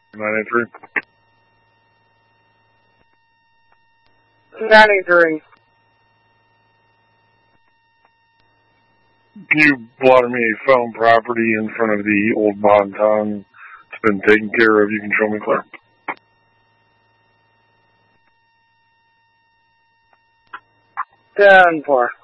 983. 983. Can you blotter me a phone property in front of the old Bonton? It's been taken care of. You can show me clear. Done for.